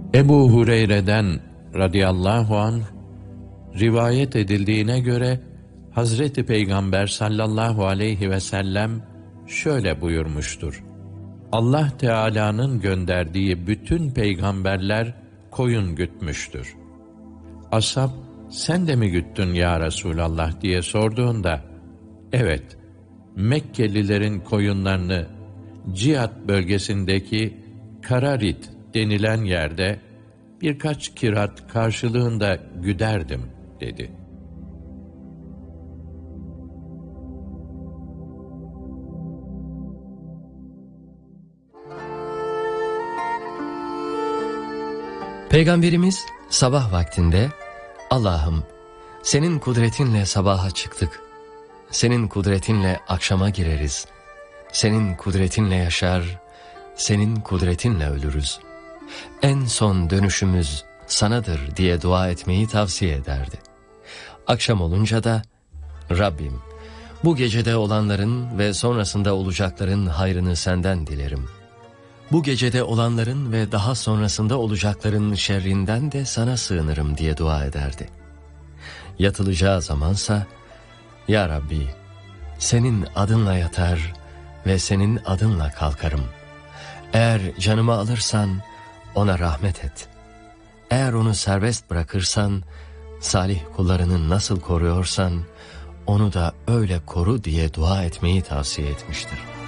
Ebu Hureyre'den radıyallahu anh rivayet edildiğine göre Hazreti Peygamber sallallahu aleyhi ve sellem şöyle buyurmuştur: Allah Teala'nın gönderdiği bütün peygamberler koyun gütmüştür. Ashab, sen de mi güttün ya Resulallah diye sorduğunda, evet, Mekkelilerin koyunlarını Cihat bölgesindeki Kararit denilen yerde birkaç kirat karşılığında güderdim dedi. Peygamberimiz sabah vaktinde, Allah'ım senin kudretinle sabaha çıktık, senin kudretinle akşama gireriz, senin kudretinle yaşar, senin kudretinle ölürüz, en son dönüşümüz sanadır diye dua etmeyi tavsiye ederdi. Akşam olunca da, Rabbim bu gecede olanların ve sonrasında olacakların hayrını senden dilerim. Bu gecede olanların ve daha sonrasında olacakların şerrinden de sana sığınırım diye dua ederdi. Yatılacağı zamansa, Ya Rabbi, senin adınla yatar ve senin adınla kalkarım. Eğer canımı alırsan ona rahmet et. Eğer onu serbest bırakırsan, salih kullarını nasıl koruyorsan, onu da öyle koru diye dua etmeyi tavsiye etmiştir.